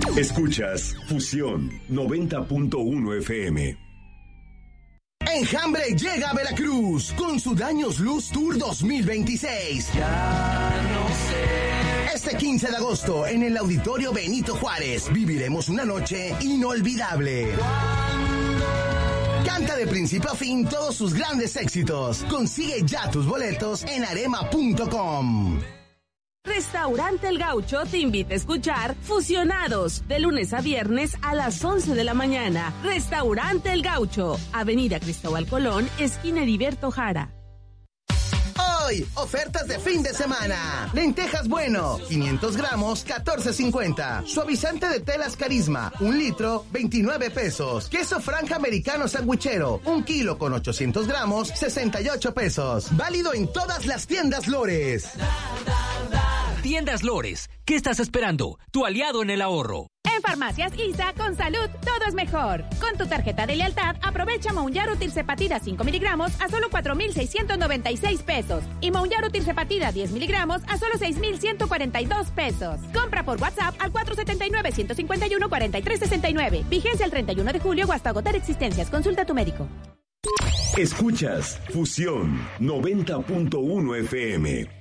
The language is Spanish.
Escuchas Fusión 90.1 FM. Enjambre llega a Veracruz con su Daños Luz Tour 2026. Ya no sé. Este 15 de agosto en el Auditorio Benito Juárez viviremos una noche inolvidable. Canta de principio a fin todos sus grandes éxitos. Consigue ya tus boletos en arema.com. Restaurante El Gaucho te invita a escuchar Fusionados, de lunes a viernes a las 11 de la mañana. Restaurante El Gaucho, Avenida Cristóbal Colón, esquina Heriberto Jara. Hoy, ofertas de fin de semana. Lentejas Bueno, 500 gramos, 14.50. Suavizante de telas Carisma, 1 litro, 29 pesos. Queso franja americano sandwichero, 1 kilo con 800 gramos, 68 pesos. Válido en todas las tiendas Lores. Tiendas Lores, ¿qué estás esperando? Tu aliado en el ahorro. En Farmacias ISA, con salud, todo es mejor. Con tu tarjeta de lealtad, aprovecha Mounjaro Tirzepatida 5 miligramos a solo 4,696 pesos. Y Mounjaro Tirzepatida 10 miligramos a solo 6,142 pesos. Compra por WhatsApp al 479-151-4369. Vigencia el 31 de julio o hasta agotar existencias. Consulta a tu médico. Escuchas Fusión 90.1 FM.